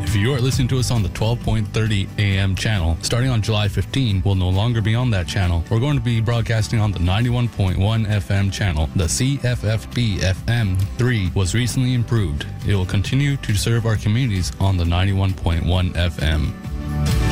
If you are listening to us on the 12.30 AM channel, starting on July 15, we'll no longer be on that channel. We're going to be broadcasting on the 91.1 FM channel. The CFFB FM 3 was recently improved. It will continue to serve our communities on the 91.1 FM.